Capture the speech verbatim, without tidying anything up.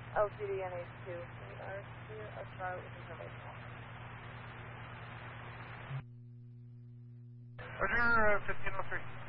L C D N H two. Radar clear of Charlie is available. Roger, uh, fifteen oh three.